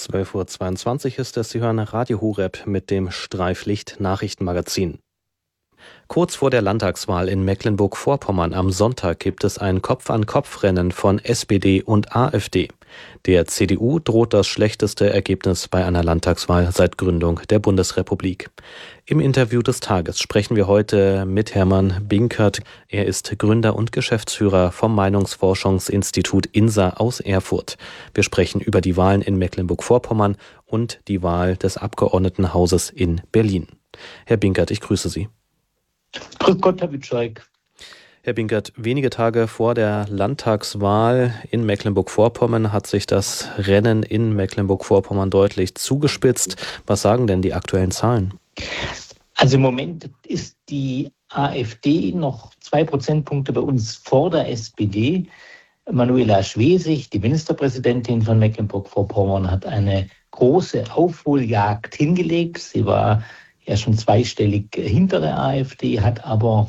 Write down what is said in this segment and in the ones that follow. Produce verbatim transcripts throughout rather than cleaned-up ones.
zwölf Uhr zweiundzwanzig ist es. Sie hören Radio Horeb mit dem Streiflicht-Nachrichtenmagazin. Kurz vor der Landtagswahl in Mecklenburg-Vorpommern am Sonntag gibt es ein Kopf-an-Kopf-Rennen von S P D und AfD. Der C D U droht das schlechteste Ergebnis bei einer Landtagswahl seit Gründung der Bundesrepublik. Im Interview des Tages sprechen wir heute mit Hermann Binkert. Er ist Gründer und Geschäftsführer vom Meinungsforschungsinstitut I N S A aus Erfurt. Wir sprechen über die Wahlen in Mecklenburg-Vorpommern und die Wahl des Abgeordnetenhauses in Berlin. Herr Binkert, ich grüße Sie. Grüß Gott, Herr Witschek. Herr Binkert, wenige Tage vor der Landtagswahl in Mecklenburg-Vorpommern hat sich das Rennen in Mecklenburg-Vorpommern deutlich zugespitzt. Was sagen denn die aktuellen Zahlen? Also im Moment ist die AfD noch zwei Prozentpunkte bei uns vor der S P D. Manuela Schwesig, die Ministerpräsidentin von Mecklenburg-Vorpommern, hat eine große Aufholjagd hingelegt. Sie war ja schon zweistellig hinter der AfD, hat aber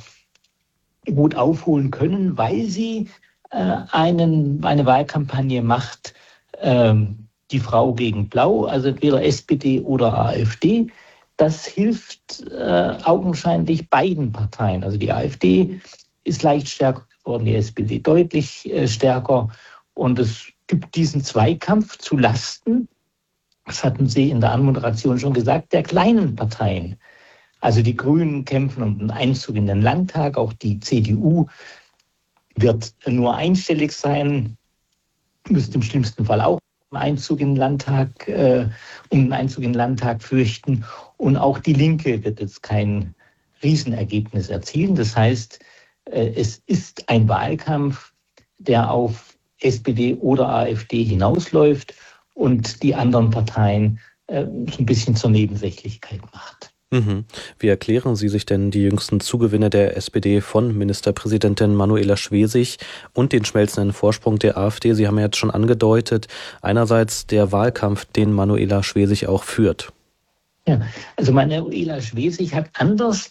gut aufholen können, weil sie äh, einen, eine Wahlkampagne macht, äh, die Frau gegen Blau, also entweder S P D oder AfD. Das hilft äh, augenscheinlich beiden Parteien. Also die AfD ist leicht stärker geworden, die S P D deutlich äh, stärker. Und es gibt diesen Zweikampf zu Lasten, das hatten Sie in der Anmoderation schon gesagt, der kleinen Parteien. Also die Grünen kämpfen um den Einzug in den Landtag, auch die C D U wird nur einstellig sein, müsste im schlimmsten Fall auch einen Einzug in den Landtag, äh, um den Einzug in den Landtag fürchten. Und auch die Linke wird jetzt kein Riesenergebnis erzielen. Das heißt, äh, es ist ein Wahlkampf, der auf S P D oder AfD hinausläuft und die anderen Parteien äh, so ein bisschen zur Nebensächlichkeit macht. Mhm. Wie erklären Sie sich denn die jüngsten Zugewinne der S P D von Ministerpräsidentin Manuela Schwesig und den schmelzenden Vorsprung der AfD? Sie haben ja jetzt schon angedeutet, einerseits der Wahlkampf, den Manuela Schwesig auch führt. Ja, also Manuela Schwesig hat anders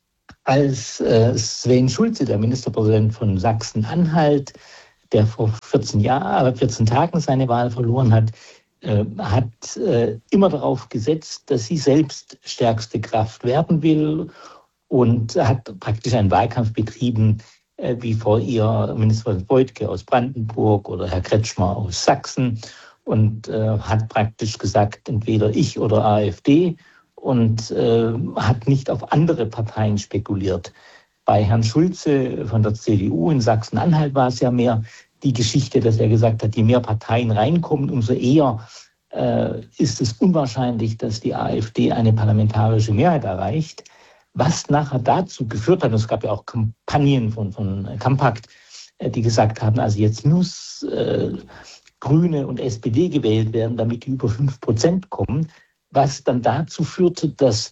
als äh, Sven Schulze, der Ministerpräsident von Sachsen-Anhalt, der vor vierzehn Jahren, vierzehn Tagen seine Wahl verloren hat, äh, hat äh, immer darauf gesetzt, dass sie selbst stärkste Kraft werden will und hat praktisch einen Wahlkampf betrieben, äh, wie vor ihr Ministerpräsident Beutke aus Brandenburg oder Herr Kretschmer aus Sachsen und äh, hat praktisch gesagt, entweder ich oder AfD und äh, hat nicht auf andere Parteien spekuliert. Bei Herrn Schulze von der C D U in Sachsen-Anhalt war es ja mehr die Geschichte, dass er gesagt hat, je mehr Parteien reinkommen, umso eher äh, ist es unwahrscheinlich, dass die AfD eine parlamentarische Mehrheit erreicht. Was nachher dazu geführt hat, und es gab ja auch Kampagnen von, von Kampakt, äh, die gesagt haben, also jetzt muss äh, Grüne und S P D gewählt werden, damit die über fünf Prozent kommen, was dann dazu führte, dass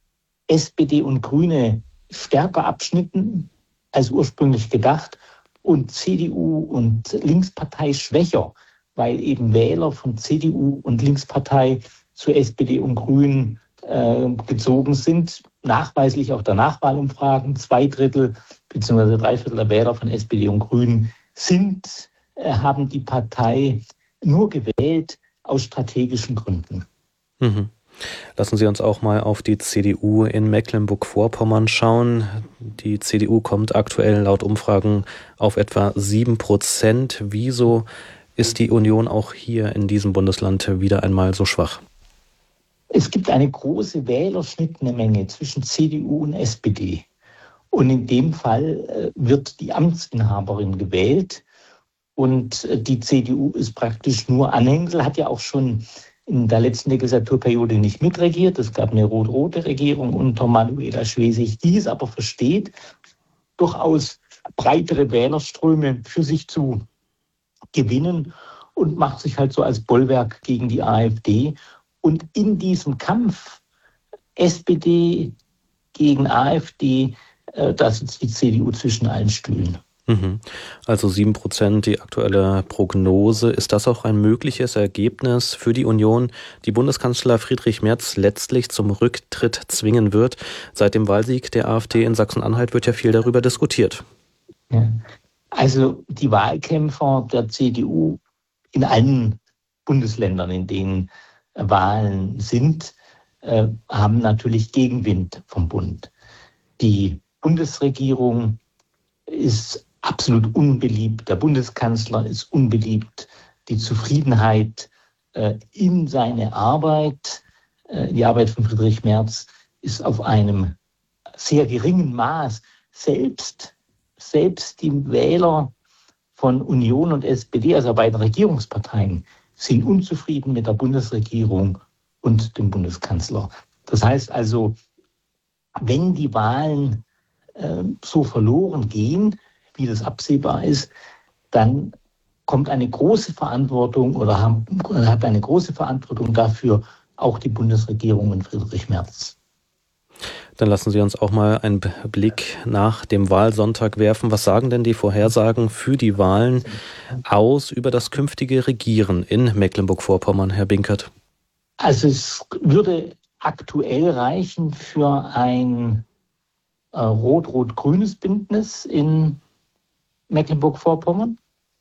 S P D und Grüne stärker abschnitten als ursprünglich gedacht und C D U und Linkspartei schwächer, weil eben Wähler von C D U und Linkspartei zu S P D und Grünen äh, gezogen sind. Nachweislich auch der Nachwahlumfragen, zwei Drittel bzw. drei Viertel der Wähler von S P D und Grünen sind, äh, haben die Partei nur gewählt aus strategischen Gründen. Mhm. Lassen Sie uns auch mal auf die C D U in Mecklenburg-Vorpommern schauen. Die C D U kommt aktuell laut Umfragen auf etwa sieben Prozent. Wieso ist die Union auch hier in diesem Bundesland wieder einmal so schwach? Es gibt eine große Wählerschnittmenge zwischen C D U und S P D. Und in dem Fall wird die Amtsinhaberin gewählt. Und die C D U ist praktisch nur Anhängsel, hat ja auch schon in der letzten Legislaturperiode nicht mitregiert. Es gab eine rot-rote Regierung unter Manuela Schwesig, die es aber versteht, durchaus breitere Wählerströme für sich zu gewinnen und macht sich halt so als Bollwerk gegen die AfD. Und in diesem Kampf S P D gegen AfD, äh, da sitzt die C D U zwischen allen Stühlen. Also sieben Prozent die aktuelle Prognose. Ist das auch ein mögliches Ergebnis für die Union, die Bundeskanzler Friedrich Merz letztlich zum Rücktritt zwingen wird? Seit dem Wahlsieg der AfD in Sachsen-Anhalt wird ja viel darüber diskutiert. Ja. Also die Wahlkämpfer der C D U in allen Bundesländern, in denen Wahlen sind, äh, haben natürlich Gegenwind vom Bund. Die Bundesregierung ist absolut unbeliebt, der Bundeskanzler ist unbeliebt, die Zufriedenheit äh, in seine Arbeit, äh, die Arbeit von Friedrich Merz, ist auf einem sehr geringen Maß. Selbst, selbst die Wähler von Union und S P D, also beiden Regierungsparteien, sind unzufrieden mit der Bundesregierung und dem Bundeskanzler. Das heißt also, wenn die Wahlen äh, so verloren gehen, wie das absehbar ist, dann kommt eine große Verantwortung oder haben, hat eine große Verantwortung dafür auch die Bundesregierung und Friedrich Merz. Dann lassen Sie uns auch mal einen Blick nach dem Wahlsonntag werfen. Was sagen denn die Vorhersagen für die Wahlen aus über das künftige Regieren in Mecklenburg-Vorpommern, Herr Binkert? Also es würde aktuell reichen für ein äh, rot-rot-grünes Bündnis in Mecklenburg-Vorpommern.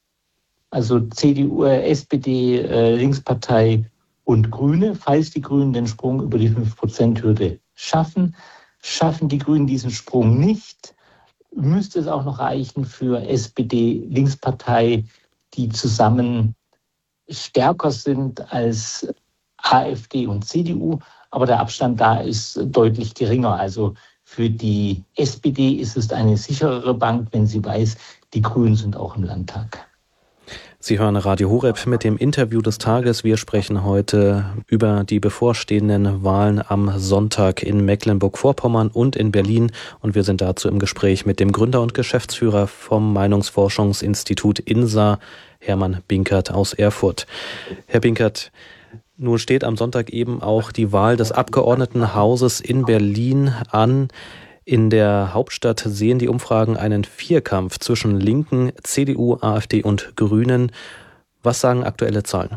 Also C D U, äh, S P D, äh, Linkspartei und Grüne, falls die Grünen den Sprung über die fünf Prozent Hürde schaffen. Schaffen die Grünen diesen Sprung nicht, müsste es auch noch reichen für S P D, Linkspartei, die zusammen stärker sind als A f D und C D U, aber der Abstand da ist deutlich geringer. Also für die S P D ist es eine sicherere Bank, wenn sie weiß, die Grünen sind auch im Landtag. Sie hören Radio Horeb mit dem Interview des Tages. Wir sprechen heute über die bevorstehenden Wahlen am Sonntag in Mecklenburg-Vorpommern und in Berlin. Und wir sind dazu im Gespräch mit dem Gründer und Geschäftsführer vom Meinungsforschungsinstitut INSA, Hermann Binkert aus Erfurt. Herr Binkert, nun steht am Sonntag eben auch die Wahl des Abgeordnetenhauses in Berlin an. In der Hauptstadt sehen die Umfragen einen Vierkampf zwischen Linken, C D U, A f D und Grünen. Was sagen aktuelle Zahlen?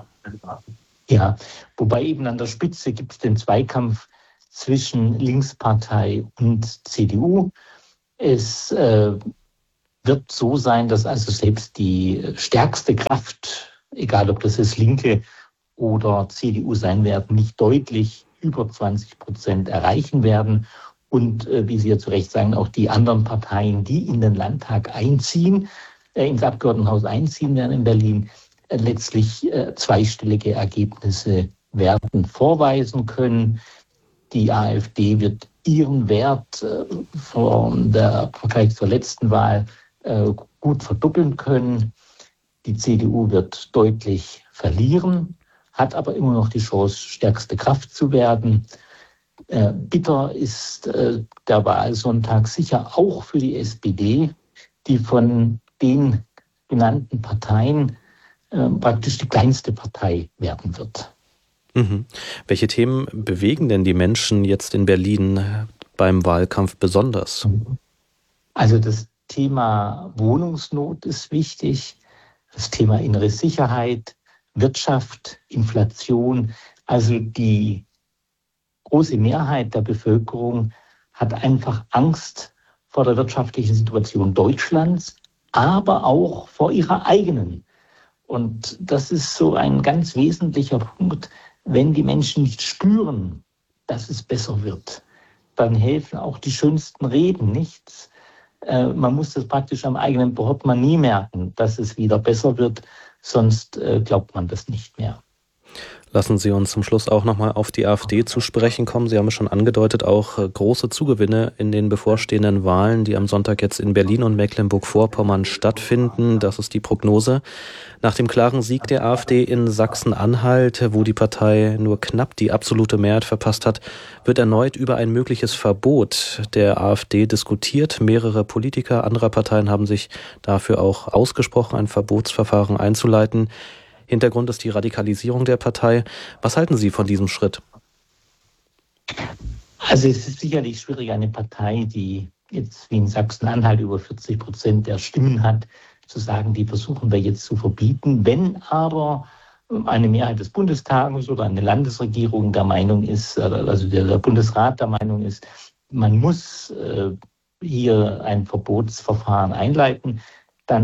Ja, wobei eben an der Spitze gibt es den Zweikampf zwischen Linkspartei und C D U. Es äh, wird so sein, dass also selbst die stärkste Kraft, egal ob das jetzt Linke oder C D U sein werden, nicht deutlich über zwanzig Prozent erreichen werden. Und äh, wie Sie ja zu Recht sagen, auch die anderen Parteien, die in den Landtag einziehen, äh, ins Abgeordnetenhaus einziehen werden in Berlin, äh, letztlich äh, zweistellige Ergebnisse werden vorweisen können. Die A f D wird ihren Wert äh, von der, im Vergleich zur letzten Wahl äh, gut verdoppeln können. Die C D U wird deutlich verlieren, hat aber immer noch die Chance, stärkste Kraft zu werden. Äh, bitter ist äh, der Wahlsonntag sicher auch für die S P D, die von den genannten Parteien äh, praktisch die kleinste Partei werden wird. Mhm. Welche Themen bewegen denn die Menschen jetzt in Berlin beim Wahlkampf besonders? Also das Thema Wohnungsnot ist wichtig, das Thema innere Sicherheit, Wirtschaft, Inflation, also die große Mehrheit der Bevölkerung hat einfach Angst vor der wirtschaftlichen Situation Deutschlands, aber auch vor ihrer eigenen. Und das ist so ein ganz wesentlicher Punkt. Wenn die Menschen nicht spüren, dass es besser wird, dann helfen auch die schönsten Reden nichts. Äh, man muss das praktisch am eigenen Portemonnaie merken, dass es wieder besser wird, sonst äh, glaubt man das nicht mehr. Lassen Sie uns zum Schluss auch nochmal auf die AfD zu sprechen kommen. Sie haben es schon angedeutet, auch große Zugewinne in den bevorstehenden Wahlen, die am Sonntag jetzt in Berlin und Mecklenburg-Vorpommern stattfinden. Das ist die Prognose. Nach dem klaren Sieg der AfD in Sachsen-Anhalt, wo die Partei nur knapp die absolute Mehrheit verpasst hat, wird erneut über ein mögliches Verbot der AfD diskutiert. Mehrere Politiker anderer Parteien haben sich dafür auch ausgesprochen, ein Verbotsverfahren einzuleiten. Hintergrund ist die Radikalisierung der Partei. Was halten Sie von diesem Schritt? Also es ist sicherlich schwierig, eine Partei, die jetzt wie in Sachsen-Anhalt über vierzig Prozent der Stimmen hat, zu sagen, die versuchen wir jetzt zu verbieten. Wenn aber eine Mehrheit des Bundestages oder eine Landesregierung der Meinung ist, also der Bundesrat der Meinung ist, man muss hier ein Verbotsverfahren einleiten,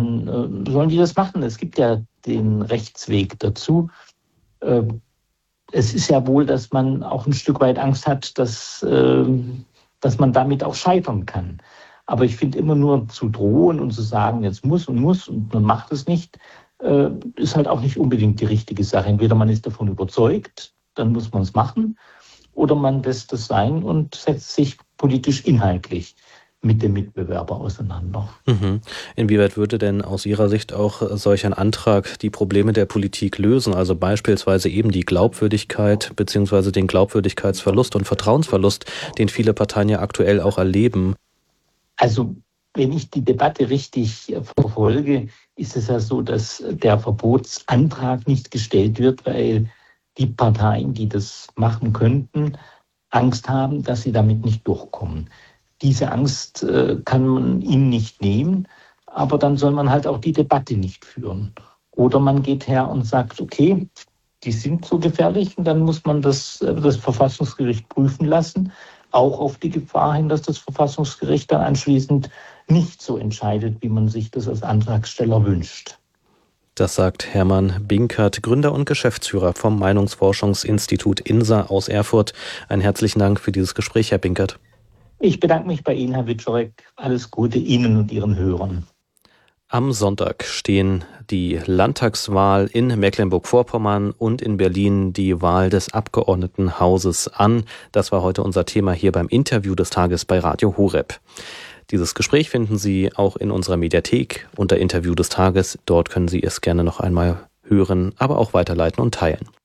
dann sollen die das machen. Es gibt ja den Rechtsweg dazu. es ist ja wohl, dass man auch ein Stück weit Angst hat, dass, äh, dass man damit auch scheitern kann. Aber ich finde, immer nur zu drohen und zu sagen, jetzt muss und muss und man macht es nicht, äh, ist halt auch nicht unbedingt die richtige Sache. Entweder man ist davon überzeugt, dann muss man es machen, oder man lässt es sein und setzt sich politisch inhaltlich mit dem Mitbewerber auseinander. Mhm. Inwieweit würde denn aus Ihrer Sicht auch solch ein Antrag die Probleme der Politik lösen? Also beispielsweise eben die Glaubwürdigkeit bzw. den Glaubwürdigkeitsverlust und Vertrauensverlust, den viele Parteien ja aktuell auch erleben. Also wenn ich die Debatte richtig verfolge, ist es ja so, dass der Verbotsantrag nicht gestellt wird, weil die Parteien, die das machen könnten, Angst haben, dass sie damit nicht durchkommen. Diese Angst äh, kann man ihnen nicht nehmen, aber dann soll man halt auch die Debatte nicht führen. Oder man geht her und sagt, okay, die sind so gefährlich und dann muss man das, das Verfassungsgericht prüfen lassen, auch auf die Gefahr hin, dass das Verfassungsgericht dann anschließend nicht so entscheidet, wie man sich das als Antragsteller wünscht. Das sagt Hermann Binkert, Gründer und Geschäftsführer vom Meinungsforschungsinstitut INSA aus Erfurt. Einen herzlichen Dank für dieses Gespräch, Herr Binkert. Ich bedanke mich bei Ihnen, Herr Wiczorek. Alles Gute Ihnen und Ihren Hörern. Am Sonntag stehen die Landtagswahl in Mecklenburg-Vorpommern und in Berlin die Wahl des Abgeordnetenhauses an. Das war heute unser Thema hier beim Interview des Tages bei Radio Horeb. Dieses Gespräch finden Sie auch in unserer Mediathek unter Interview des Tages. Dort können Sie es gerne noch einmal hören, aber auch weiterleiten und teilen.